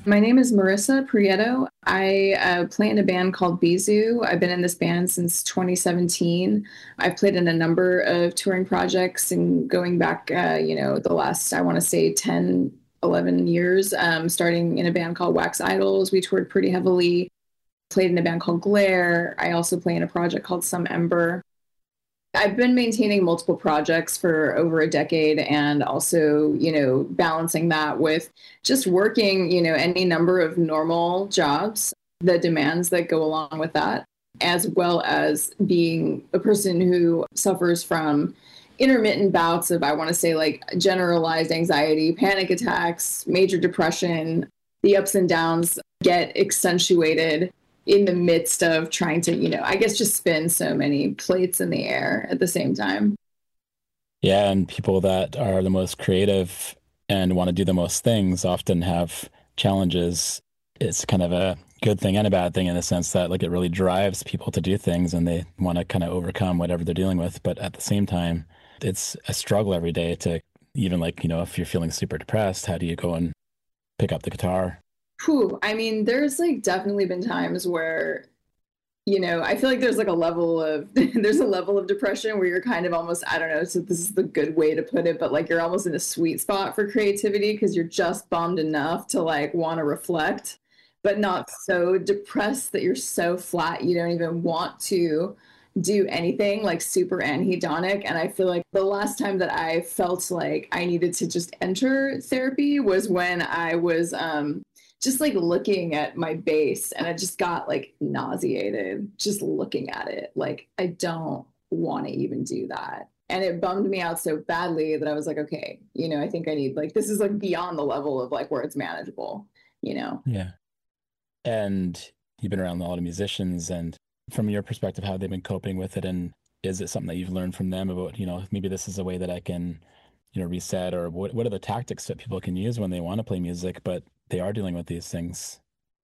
My name is Marissa Prieto. I play in a band called Bizu. I've been in this band since 2017. I've played in a number of touring projects and going back, the last, I want to say 10, 11 years, starting in a band called Wax Idols. We toured pretty heavily, played in a band called Glare. I also play in a project called Some Ember. I've been maintaining multiple projects for over a decade and also, balancing that with just working, any number of normal jobs, the demands that go along with that, as well as being a person who suffers from intermittent bouts of, I want to say, like generalized anxiety, panic attacks, major depression. The ups and downs get accentuated in the midst of trying to, I guess just spin so many plates in the air at the same time. Yeah, and people that are the most creative and want to do the most things often have challenges. It's kind of a good thing and a bad thing in the sense that like it really drives people to do things and they want to kind of overcome whatever they're dealing with. But at the same time, it's a struggle every day to even like, if you're feeling super depressed, how do you go and pick up the guitar? Whew, I mean, there's like definitely been times where, I feel like there's like a level of there's a level of depression where you're kind of almost, I don't know, so this is the good way to put it, but like you're almost in a sweet spot for creativity because you're just bummed enough to like want to reflect, but not so depressed that you're so flat you don't even want to do anything, like super anhedonic. And I feel like the last time that I felt like I needed to just enter therapy was when I was just like looking at my bass and I just got like nauseated just looking at it. Like, I don't want to even do that. And it bummed me out so badly that I was like, okay, I think I need like, this is like beyond the level of like where it's manageable. Yeah. And you've been around a lot of musicians and from your perspective, how they've been coping with it. And is it something that you've learned from them about, maybe this is a way that I can, reset or what are the tactics that people can use when they want to play music, but they are dealing with these things?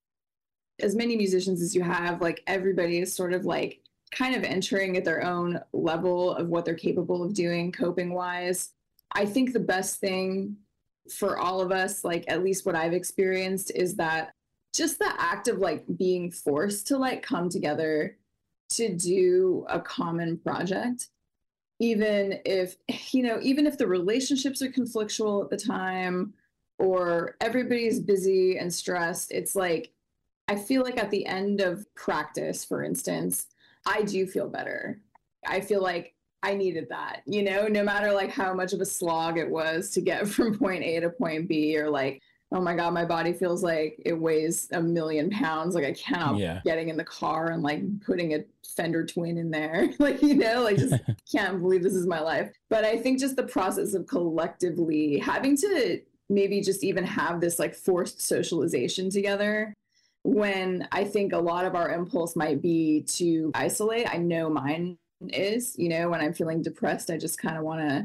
As many musicians as you have, like everybody is sort of like kind of entering at their own level of what they're capable of doing coping wise. I think the best thing for all of us, like at least what I've experienced, is that just the act of like being forced to like come together to do a common project, even if the relationships are conflictual at the time or everybody's busy and stressed, it's like I feel like at the end of practice, for instance, I do feel better. I feel like I needed that, no matter like how much of a slog it was to get from point A to point B, or like, oh my God, my body feels like it weighs 1,000,000 pounds. Like I cannot Yeah. getting in the car and like putting a Fender Twin in there. Like, like just can't believe this is my life. But I think just the process of collectively having to maybe just even have this like forced socialization together, when I think a lot of our impulse might be to isolate. I know mine is, when I'm feeling depressed, I just kind of want to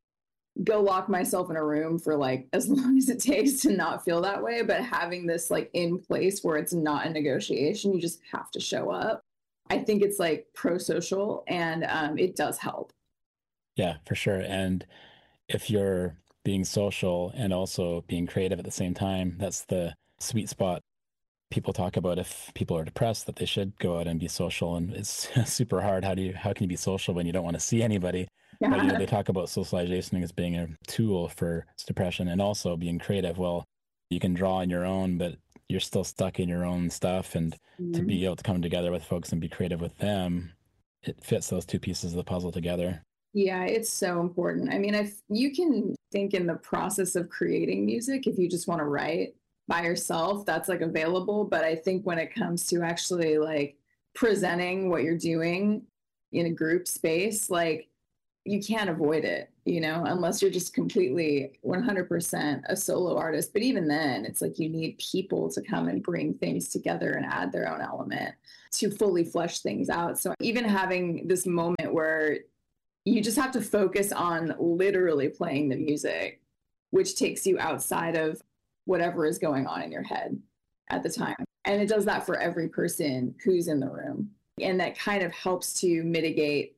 go lock myself in a room for like as long as it takes to not feel that way. But having this like in place where it's not a negotiation, you just have to show up. I think it's like pro-social and it does help. Yeah, for sure. And if you're being social and also being creative at the same time, that's the sweet spot. People talk about if people are depressed that they should go out and be social, and it's super hard. How can you be social when you don't want to see anybody? But Yeah. they talk about socialization as being a tool for depression and also being creative. Well, you can draw on your own, but you're still stuck in your own stuff, and to Mhm. be able to come together with folks and be creative with them, it fits those two pieces of the puzzle together. Yeah, it's so important. I mean, if you can think in the process of creating music, if you just want to write by yourself, that's like available. But I think when it comes to actually like presenting what you're doing in a group space, like you can't avoid it, unless you're just completely 100% a solo artist. But even then, it's like you need people to come and bring things together and add their own element to fully flesh things out. So even having this moment where you just have to focus on literally playing the music, which takes you outside of whatever is going on in your head at the time. And it does that for every person who's in the room. And that kind of helps to mitigate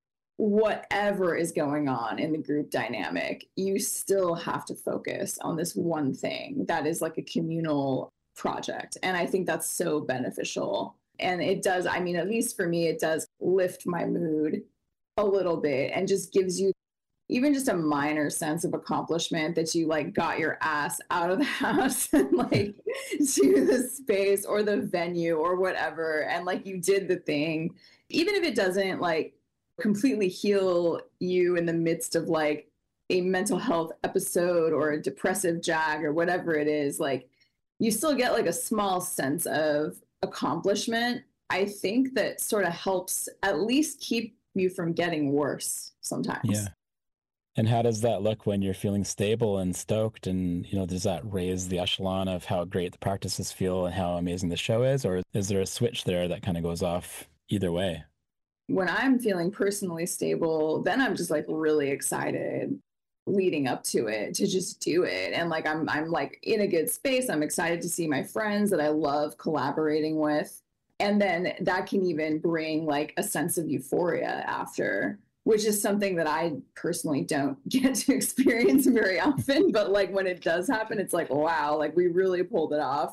whatever is going on in the group dynamic. You still have to focus on this one thing that is like a communal project. And I think that's so beneficial. And it does, I mean, at least for me, it does lift my mood a little bit and just gives you even just a minor sense of accomplishment that you like got your ass out of the house and like to the space or the venue or whatever. And like you did the thing, even if it doesn't like completely heal you in the midst of like a mental health episode or a depressive jag or whatever it is, like you still get like a small sense of accomplishment. I think that sort of helps at least keep you from getting worse sometimes. Yeah. And how does that look when you're feeling stable and stoked? And, does that raise the echelon of how great the practices feel and how amazing the show is? Or is there a switch there that kind of goes off either way? When I'm feeling personally stable, then I'm just like really excited leading up to it to just do it. And like, I'm like in a good space. I'm excited to see my friends that I love collaborating with. And then that can even bring like a sense of euphoria after, which is something that I personally don't get to experience very often. But like when it does happen, it's like, wow, like we really pulled it off,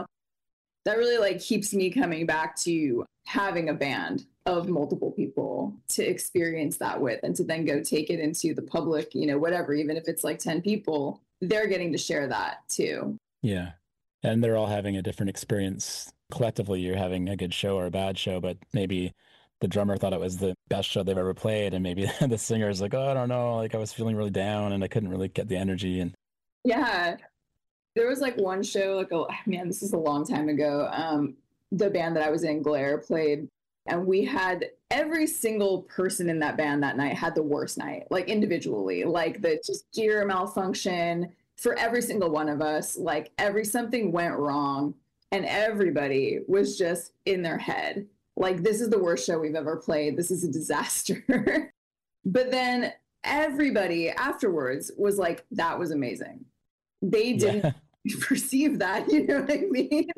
That really like keeps me coming back to having a band of multiple people to experience that with and to then go take it into the public, whatever, even if it's like 10 people, they're getting to share that too. Yeah. And they're all having a different experience. Collectively, you're having a good show or a bad show, but maybe the drummer thought it was the best show they've ever played. And maybe the singer is like, oh, I don't know. Like I was feeling really down and I couldn't really get the energy. And yeah, there was like one show, like, oh man, this is a long time ago. The band that I was in, Glare, played, and we had every single person in that band that night had the worst night, like individually, like the just gear malfunction for every single one of us, like something went wrong and everybody was just in their head. Like, this is the worst show we've ever played. This is a disaster. But then everybody afterwards was like, that was amazing. They didn't perceive that, you know what I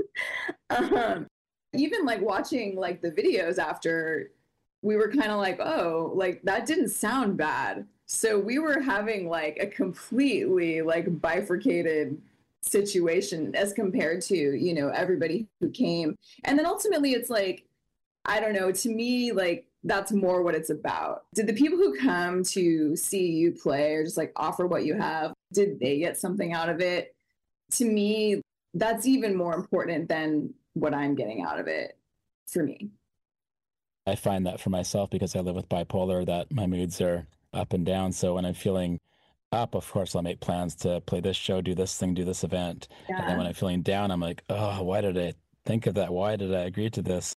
mean? Even like watching like the videos after, we were kind of like, oh, like that didn't sound bad. So we were having like a completely like bifurcated situation as compared to, everybody who came. And then ultimately it's like, I don't know, to me, like that's more what it's about. Did the people who come to see you play or just like offer what you have, did they get something out of it? To me, that's even more important than what I'm getting out of it for me. I find that for myself because I live with bipolar, that my moods are up and down. So when I'm feeling up, of course, I'll make plans to play this show, do this thing, do this event. Yeah. And then when I'm feeling down, I'm like, oh, why did I think of that? Why did I agree to this?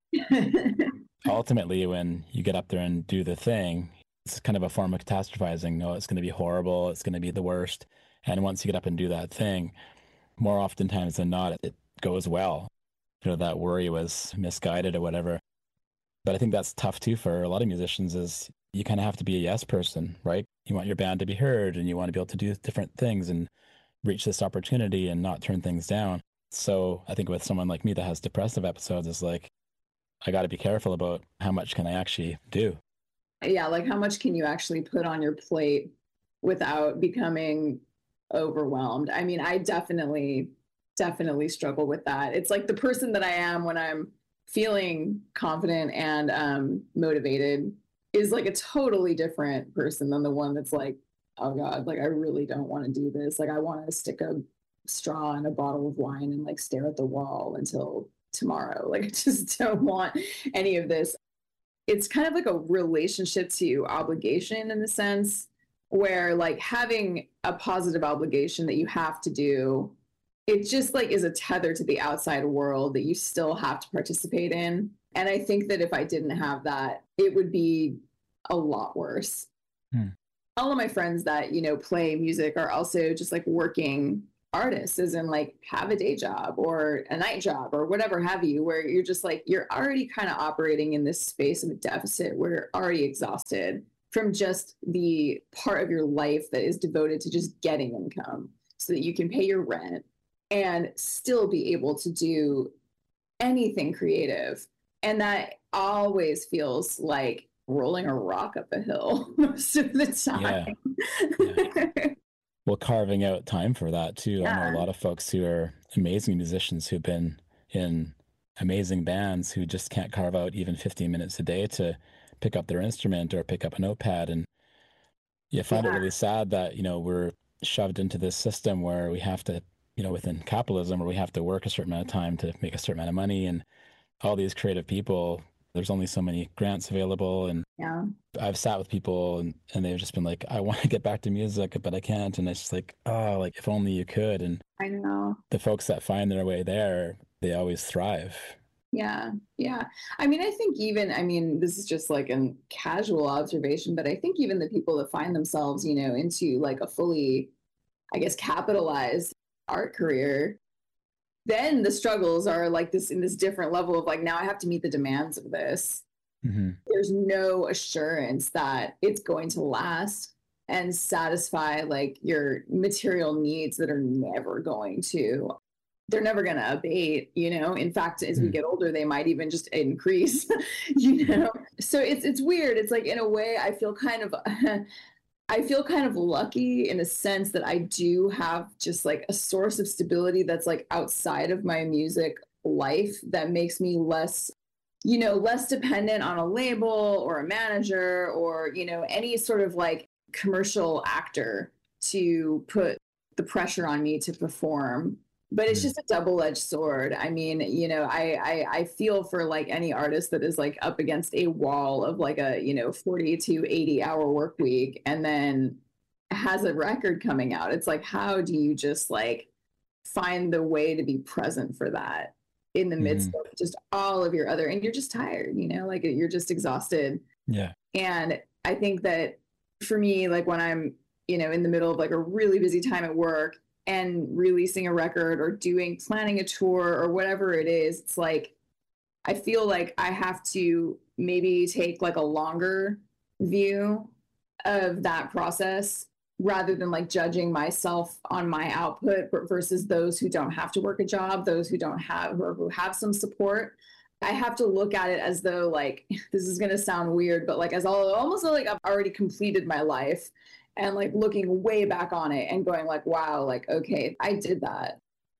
Ultimately, when you get up there and do the thing, it's kind of a form of catastrophizing. No, it's going to be horrible. It's going to be the worst. And once you get up and do that thing, more oftentimes than not, it goes well. That worry was misguided or whatever. But I think that's tough too for a lot of musicians is you kind of have to be a yes person, right? You want your band to be heard and you want to be able to do different things and reach this opportunity and not turn things down. So I think with someone like me that has depressive episodes, it's like, I got to be careful about how much can I actually do. Yeah, like how much can you actually put on your plate without becoming overwhelmed? I mean, I definitely struggle with that. It's like the person that I am when I'm feeling confident and motivated is like a totally different person than the one that's like, oh God, like I really don't want to do this. Like I want to stick a straw in a bottle of wine and like stare at the wall until tomorrow. Like I just don't want any of this. It's kind of like a relationship to obligation in the sense where like having a positive obligation that you have to do, it just like is a tether to the outside world that you still have to participate in. And I think that if I didn't have that, it would be a lot worse. All of my friends that, play music are also just like working artists, as in like have a day job or a night job or whatever have you, where you're just like, you're already kind of operating in this space of a deficit where you're already exhausted from just the part of your life that is devoted to just getting income so that you can pay your rent and still be able to do anything creative. And that always feels like rolling a rock up a hill most of the time. Yeah. Well, carving out time for that too. I know a Yeah. lot of folks who are amazing musicians who've been in amazing bands who just can't carve out even 15 minutes a day to pick up their instrument or pick up a notepad. And you find it Yeah. really sad that, we're shoved into this system where we have to, within capitalism, where we have to work a certain amount of time to make a certain amount of money. And all these creative people, there's only so many grants available. And Yeah. I've sat with people and they've just been like, I want to get back to music, but I can't. And it's just like, oh, like if only you could. And I know. the folks that find their way there, they always thrive. Yeah. Yeah. I think even, this is just like a casual observation, but I think even the people that find themselves, into like a fully, I guess, capitalized art career, then the struggles are like this in this different level of like, now I have to meet the demands of this. Mm-hmm. There's no assurance that it's going to last and satisfy like your material needs that are never going to, they're never going to abate, in fact, as we get older, they might even just increase, so it's weird. It's like, in a way, I feel kind of lucky in a sense that I do have just like a source of stability that's like outside of my music life that makes me less, less dependent on a label or a manager or, any sort of like commercial actor to put the pressure on me to perform. But it's just a double-edged sword. I feel for like any artist that is like up against a wall of like a, 40 to 80 hour work week and then has a record coming out. It's like, how do you just like find the way to be present for that in the midst of just all of your other, and you're just tired, like you're just exhausted. Yeah. And I think that for me, like when I'm, in the middle of like a really busy time at work and releasing a record or planning a tour or whatever it is, it's like, I feel like I have to maybe take like a longer view of that process rather than like judging myself on my output versus those who don't have to work a job, those who don't have or who have some support. I have to look at it as though like, this is going to sound weird, but like as almost like I've already completed my life and like looking way back on it and going like, wow, like, okay, I did that.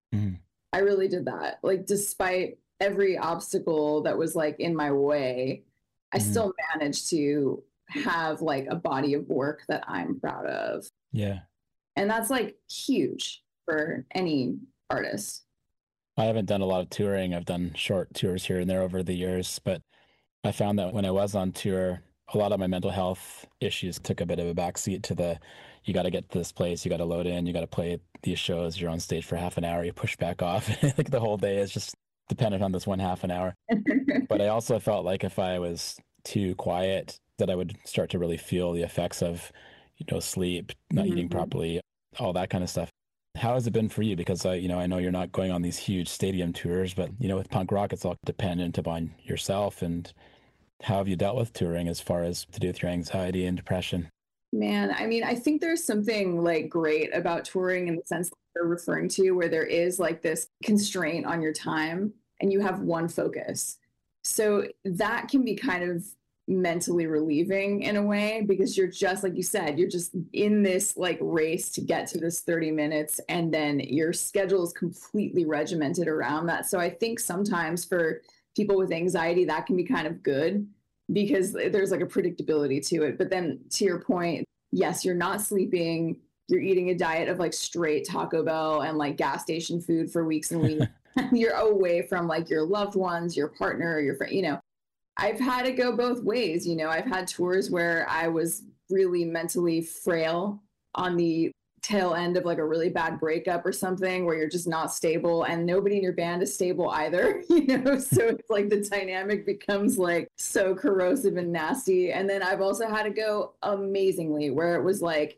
I really did that. Like, despite every obstacle that was like in my way, I still managed to have like a body of work that I'm proud of. Yeah. And that's like huge for any artist. I haven't done a lot of touring. I've done short tours here and there over the years, but I found that when I was on tour, a lot of my mental health issues took a bit of a backseat to you got to get to this place, you got to load in, you got to play these shows, you're on stage for half an hour, you push back off. Like the whole day is just dependent on this one half an hour. But I also felt like if I was too quiet, that I would start to really feel the effects of, sleep, not eating properly, all that kind of stuff. How has it been for you? Because I know you're not going on these huge stadium tours, but with punk rock, it's all dependent upon yourself. And how have you dealt with touring as far as to do with your anxiety and depression? Man, I think there's something like great about touring in the sense that you're referring to, where there is like this constraint on your time and you have one focus. So that can be kind of mentally relieving in a way, because you're just, like you said, you're just in this like race to get to this 30 minutes and then your schedule is completely regimented around that. So I think sometimes for people with anxiety, that can be kind of good because there's like a predictability to it. But then to your point, yes, you're not sleeping, you're eating a diet of like straight Taco Bell and like gas station food for weeks and weeks. You're away from like your loved ones, your partner, your friend, I've had it go both ways. I've had tours where I was really mentally frail on the tail end of like a really bad breakup or something, where you're just not stable and nobody in your band is stable either, so it's like the dynamic becomes like so corrosive and nasty. And then I've also had to go amazingly, where it was like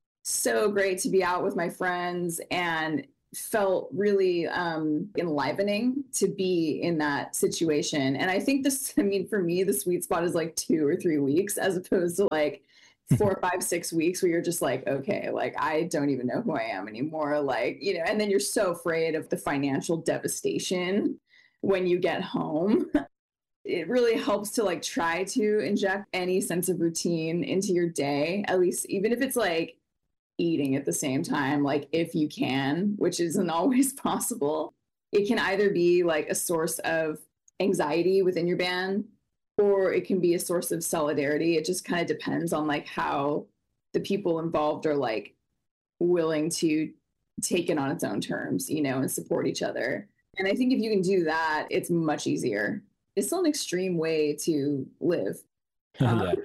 so great to be out with my friends and felt really enlivening to be in that situation. And I think for me, the sweet spot is like 2 or 3 weeks, as opposed to like 4, 5, 6 weeks where you're just like, okay, like I don't even know who I am anymore. Like, and then you're so afraid of the financial devastation when you get home. It really helps to like try to inject any sense of routine into your day, at least, even if it's like eating at the same time, like if you can, which isn't always possible. It can either be like a source of anxiety within your band, or it can be a source of solidarity. It just kind of depends on like how the people involved are like willing to take it on its own terms, and support each other. And I think if you can do that, it's much easier. It's still an extreme way to live. Yeah.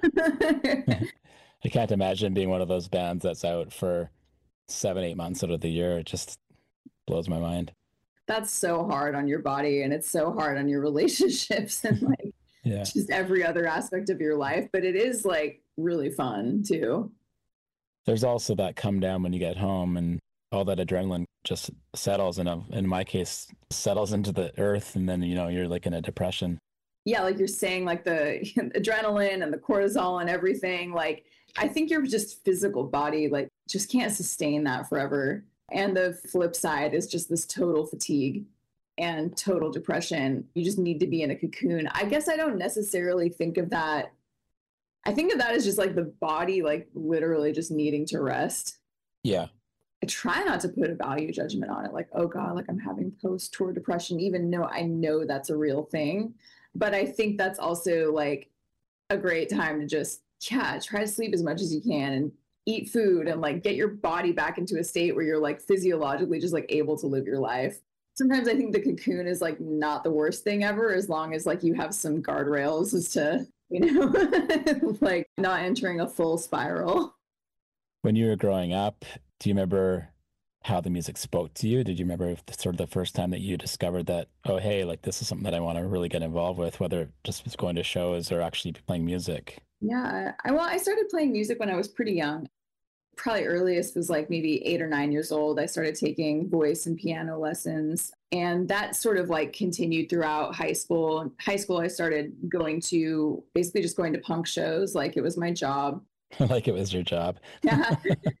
I can't imagine being one of those bands that's out for 7, 8 months out of the year. It just blows my mind. That's so hard on your body, and it's so hard on your relationships and like Yeah. just every other aspect of your life. But it is like really fun too. There's also that come down when you get home and all that adrenaline just settles in my case, settles into the earth. And then, you're like in a depression. Yeah, like you're saying, like the adrenaline and the cortisol and everything. Like, I think your just physical body, like, just can't sustain that forever. And the flip side is just this total fatigue and total depression. You just need to be in a cocoon. I guess I don't necessarily think of that. I think of that as just like the body, like literally just needing to rest. Yeah. I try not to put a value judgment on it. Like, oh God, like I'm having post-tour depression, even though I know that's a real thing. But I think that's also like a great time to just, try to sleep as much as you can and eat food and like get your body back into a state where you're like physiologically just like able to live your life. Sometimes I think the cocoon is like not the worst thing ever, as long as like you have some guardrails as to, like not entering a full spiral. When you were growing up, do you remember how the music spoke to you? Did you remember sort of the first time that you discovered that, oh, hey, like this is something that I want to really get involved with, whether it just was going to shows or actually playing music? Yeah. I started playing music when I was pretty young. Probably earliest was like maybe 8 or 9 years old. I started taking voice and piano lessons. And that sort of like continued throughout high school. High school, I started basically just going to punk shows. Like it was my job. Like it was your job. Yeah.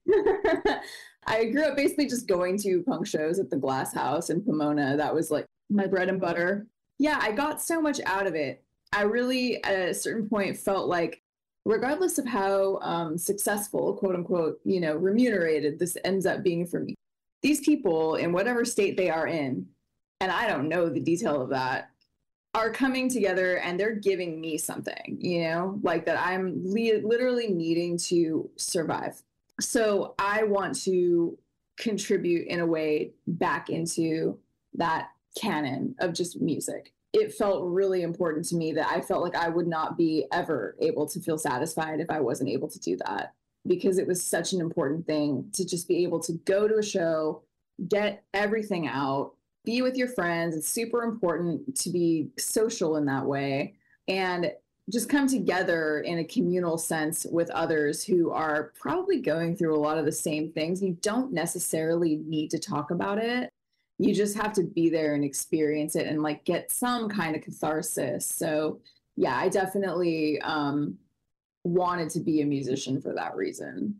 I grew up basically just going to punk shows at the Glass House in Pomona. That was like my bread and butter. Yeah, I got so much out of it. I really, at a certain point, felt like regardless of how successful, quote unquote, remunerated this ends up being for me, these people in whatever state they are in, and I don't know the detail of that, are coming together and they're giving me something, like that I'm literally needing to survive. So I want to contribute in a way back into that canon of just music. It felt really important to me that I felt like I would not be ever able to feel satisfied if I wasn't able to do that, because it was such an important thing to just be able to go to a show, get everything out, be with your friends. It's super important to be social in that way and just come together in a communal sense with others who are probably going through a lot of the same things. You don't necessarily need to talk about it. You just have to be there and experience it and like get some kind of catharsis. So yeah, I definitely wanted to be a musician for that reason.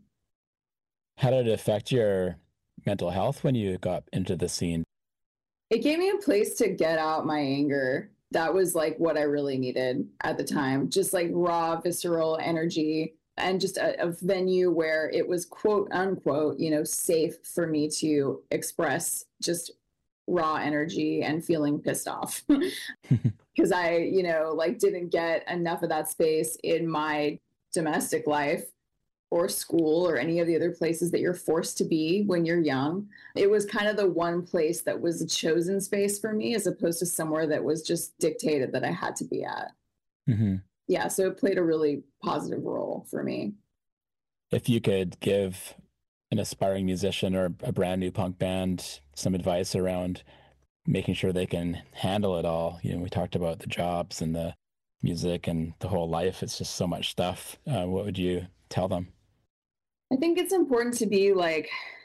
How did it affect your mental health when you got into the scene? It gave me a place to get out my anger. That was like what I really needed at the time. Just like raw, visceral energy and just a venue where it was quote unquote, safe for me to express just raw energy and feeling pissed off. Because I, like didn't get enough of that space in my domestic life or school or any of the other places that you're forced to be when you're young. It was kind of the one place that was a chosen space for me, as opposed to somewhere that was just dictated that I had to be at. Mm-hmm. Yeah, so it played a really positive role for me. If you could give an aspiring musician or a brand new punk band some advice around making sure they can handle it all, we talked about the jobs and the music and the whole life. It's just so much stuff. What would you tell them? I think it's important to be like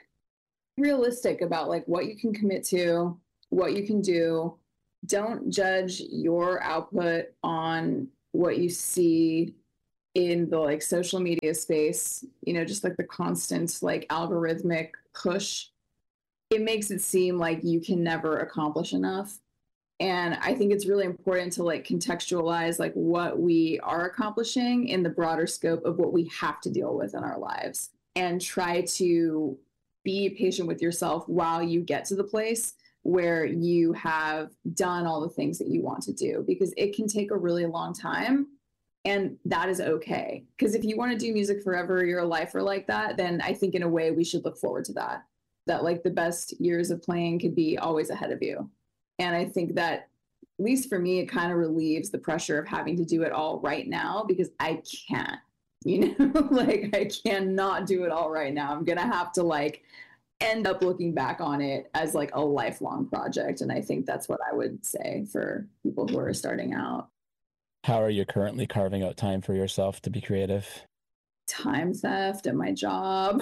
realistic about like what you can commit to, what you can do. Don't judge your output on what you see in the like social media space, just like the constant like algorithmic push. It makes it seem like you can never accomplish enough. And I think it's really important to like contextualize like what we are accomplishing in the broader scope of what we have to deal with in our lives. and try to be patient with yourself while you get to the place where you have done all the things that you want to do, because it can take a really long time. And that is okay. Because if you want to do music forever, your life or like that, then I think in a way we should look forward to that. That like the best years of playing could be always ahead of you. And I think that, at least for me, it kind of relieves the pressure of having to do it all right now, because I can't, like I cannot do it all right now. I'm going to have to like end up looking back on it as like a lifelong project. And I think that's what I would say for people who are starting out. How are you currently carving out time for yourself to be creative? Time theft at my job.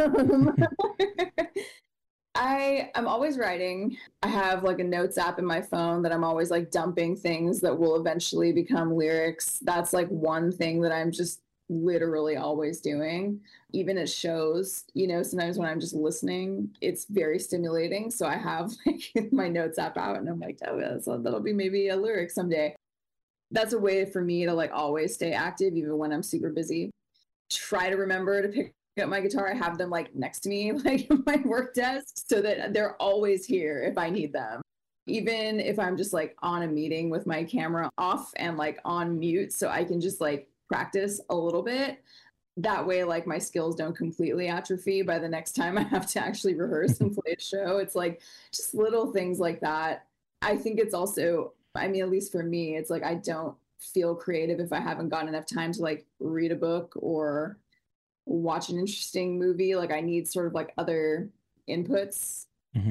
I'm always writing. I have like a notes app in my phone that I'm always like dumping things that will eventually become lyrics. That's like one thing that I'm just literally always doing. Even at shows, sometimes when I'm just listening, it's very stimulating. So I have like my notes app out and I'm like, oh, yeah, so that'll be maybe a lyric someday. That's a way for me to like always stay active, even when I'm super busy. Try to remember to pick up my guitar. I have them like next to me, like my work desk, so that they're always here if I need them. Even if I'm just like on a meeting with my camera off and like on mute, so I can just like practice a little bit. That way, like my skills don't completely atrophy by the next time I have to actually rehearse and play a show. It's like just little things like that. I think it's also, I mean, at least for me, it's like I don't feel creative if I haven't gotten enough time to like read a book or watch an interesting movie. Like I need sort of like other inputs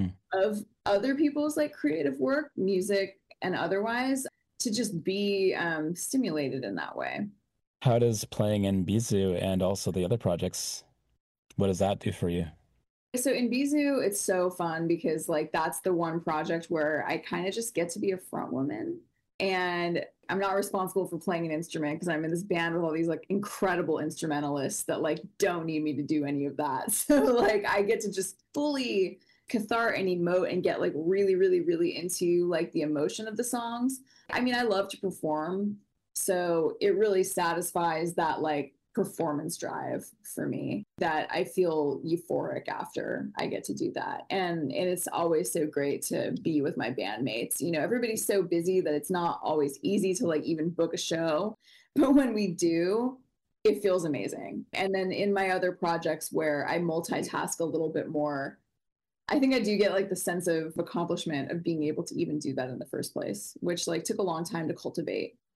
of other people's like creative work, music and otherwise, to just be stimulated in that way. How does playing in Bizu and also the other projects, what does that do for you? So in Bizu, it's so fun because like that's the one project where I kind of just get to be a front woman. And I'm not responsible for playing an instrument because I'm in this band with all these like incredible instrumentalists that like don't need me to do any of that. So like I get to just fully cathart and emote and get like really, really, really into like the emotion of the songs. I mean, I love to perform. So it really satisfies that like performance drive for me, that I feel euphoric after I get to do that. And it's always so great to be with my bandmates. Everybody's so busy that it's not always easy to like even book a show. But when we do, it feels amazing. And then in my other projects where I multitask a little bit more, I think I do get like the sense of accomplishment of being able to even do that in the first place, which like took a long time to cultivate.